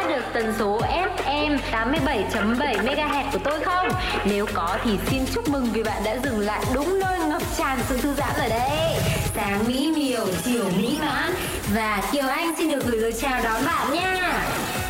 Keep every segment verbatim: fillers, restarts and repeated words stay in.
bắt được tần số ép em tám mươi bảy chấm bảy MHz của tôi không? Nếu có thì xin chúc mừng vì bạn đã dừng lại đúng nơi ngập tràn sự thư giãn rồi đấy. Sáng mỹ miều, chiều mỹ mãn và Kiều Anh xin được gửi lời chào đón bạn nha.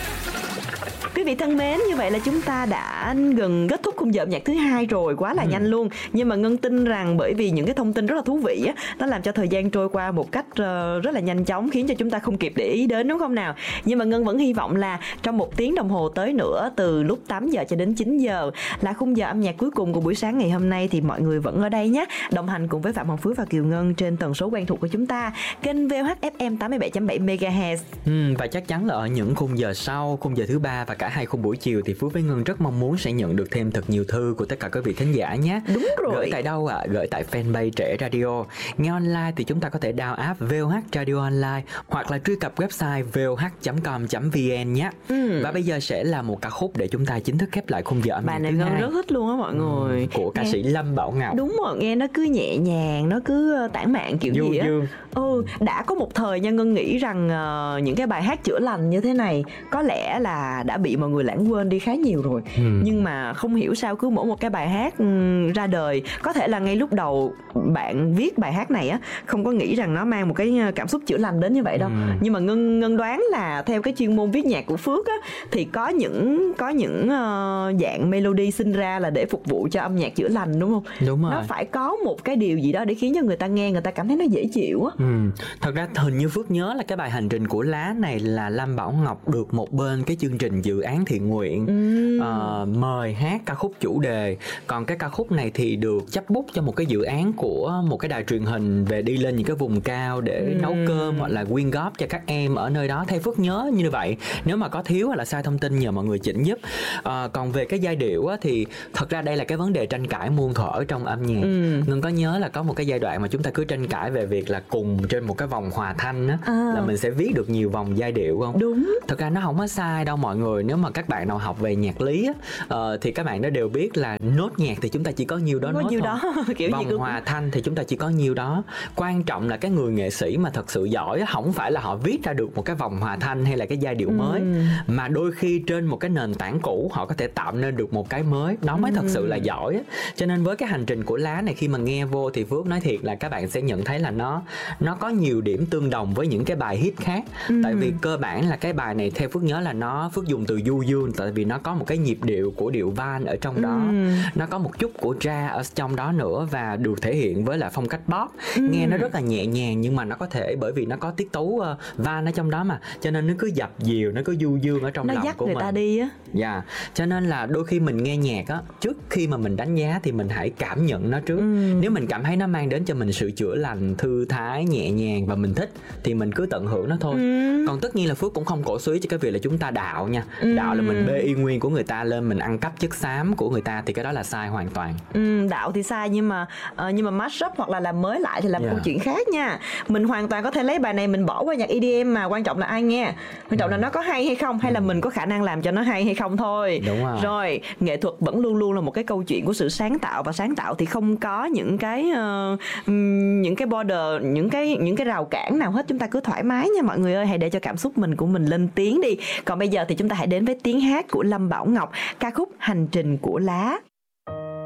Quý vị thân mến, như vậy là chúng ta đã gần kết thúc khung giờ âm nhạc thứ hai rồi, quá là ừ. nhanh luôn. Nhưng mà Ngân tin rằng bởi vì những cái thông tin rất là thú vị á, nó làm cho thời gian trôi qua một cách uh, rất là nhanh chóng, khiến cho chúng ta không kịp để ý đến, đúng không nào? Nhưng mà Ngân vẫn hy vọng là trong một tiếng đồng hồ tới nữa, từ lúc tám giờ cho đến chín giờ là khung giờ âm nhạc cuối cùng của buổi sáng ngày hôm nay, thì mọi người vẫn ở đây nhé, đồng hành cùng với Phạm Hồng Phước và Kiều Ngân trên tần số quen thuộc của chúng ta, kênh vê o hát ép em tám mươi bảy chấm bảy MHz. Ừ, và chắc chắn là ở những khung giờ sau, khung giờ thứ ba và cả hai khung buổi chiều thì Phước với Ngân rất mong muốn sẽ nhận được thêm thật nhiều thư của tất cả các vị khán giả nhé. Đúng rồi. Gửi tại đâu ạ? À? Gửi tại fanpage Trẻ Radio. Nghe online thì chúng ta có thể download app vê o hát Radio Online hoặc là truy cập website vê o hát chấm com chấm vn nhé. Ừ. Và bây giờ sẽ là một ca khúc để chúng ta chính thức khép lại khung giờ âm nhạc thứ hai. Bài này Ngân rất thích luôn á mọi người. Ừ, của ca nghe... sĩ Lâm Bảo Ngọc. Đúng rồi, nghe nó cứ nhẹ nhàng, nó cứ tản mạn kiểu du gì á. Dương. Ừ, đã có một thời nha, Ngân nghĩ rằng uh, những cái bài hát chữa lành như thế này có lẽ là đã bị mọi người lãng quên đi khá nhiều rồi. Ừ. Nhưng mà không hiểu sao cứ mỗi một cái bài hát um, ra đời, có thể là ngay lúc đầu bạn viết bài hát này á không có nghĩ rằng nó mang một cái cảm xúc chữa lành đến như vậy đâu. Ừ. Nhưng mà Ngân Ngân đoán là theo cái chuyên môn viết nhạc của Phước á, thì có những có những uh, dạng melody sinh ra là để phục vụ cho âm nhạc chữa lành, đúng không? Đúng rồi. Nó phải có một cái điều gì đó để khiến cho người ta nghe, người ta cảm thấy nó dễ chịu á. Ừ. Thật ra hình như Phước nhớ là cái bài Hành Trình Của Lá này là Lâm Bảo Ngọc được một bên cái chương trình dự án thiện nguyện ừ. uh, mời hát ca khúc chủ đề. Còn cái ca khúc này thì được chấp bút cho một cái dự án của một cái đài truyền hình về đi lên những cái vùng cao để ừ. nấu cơm hoặc là quyên góp cho các em ở nơi đó. Theo Phước nhớ như vậy. Nếu mà có thiếu hoặc là sai thông tin nhờ mọi người chỉnh giúp. uh, Còn về cái giai điệu á, thì thật ra đây là cái vấn đề tranh cãi muôn thuở trong âm nhạc. ừ. Ngân có nhớ là có một cái giai đoạn mà chúng ta cứ tranh cãi về việc là cùng trên một cái vòng hòa thanh á, à. là mình sẽ viết được nhiều vòng giai điệu không? Đúng. Thật ra nó không có sai đâu mọi người. Nếu mà các bạn nào học về nhạc lý á, uh, thì các bạn đã đều biết là nốt nhạc thì chúng ta chỉ có nhiêu đó, có nốt nhiêu thôi. Đó. Kiểu vòng gì cũng... hòa thanh thì chúng ta chỉ có nhiêu đó. Quan trọng là cái người nghệ sĩ mà thật sự giỏi á, không phải là họ viết ra được một cái vòng hòa thanh hay là cái giai điệu ừ. mới, mà đôi khi trên một cái nền tảng cũ họ có thể tạo nên được một cái mới. Nó mới ừ. thật sự là giỏi á. Cho nên với cái Hành Trình Của Lá này, khi mà nghe vô thì Phước nói thiệt là các bạn sẽ nhận thấy là nó nó có nhiều điểm tương đồng với những cái bài hit khác. ừ. Tại vì cơ bản là cái bài này theo Phước nhớ là nó Phước dùng từ du dương, tại vì nó có một cái nhịp điệu của điệu van ở trong đó, ừ. nó có một chút của jazz ở trong đó nữa, và được thể hiện với là phong cách pop. ừ. Nghe nó rất là nhẹ nhàng, nhưng mà nó có thể bởi vì nó có tiết tấu uh, van ở trong đó mà, cho nên nó cứ dập dìu, nó cứ du dương ở trong nó lòng dắt của người mình. ta đi á. Dạ, yeah. Cho nên là đôi khi mình nghe nhạc á, trước khi mà mình đánh giá thì mình hãy cảm nhận nó trước. ừ. Nếu mình cảm thấy nó mang đến cho mình sự chữa lành, thư thái, nhẹ nhàng và mình thích thì mình cứ tận hưởng nó thôi. ừ. Còn tất nhiên là Phước cũng không cổ suý cho cái việc là chúng ta đạo nha. ừ. Đạo là mình bê y nguyên của người ta lên, mình ăn cắp chất xám của người ta, thì cái đó là sai hoàn toàn. ừ, Đạo thì sai, nhưng mà uh, nhưng mà mash up hoặc là làm mới lại thì là một yeah. câu chuyện khác nha. Mình hoàn toàn có thể lấy bài này mình bỏ qua nhạc e đê em, mà quan trọng là ai nghe, quan trọng ừ. là nó có hay hay không, hay ừ. là mình có khả năng làm cho nó hay hay không thôi. Đúng rồi. Rồi, nghệ thuật vẫn luôn luôn là một cái câu chuyện của sự sáng tạo, và sáng tạo thì không có những cái uh, những cái border, những cái những cái rào cản nào hết. Chúng ta cứ thoải mái nha mọi người ơi, hãy để cho cảm xúc mình của mình lên tiếng đi. Còn bây giờ thì chúng ta hãy đến với tiếng hát của Lâm Bảo Ngọc, ca khúc Hành Trình Của Lá.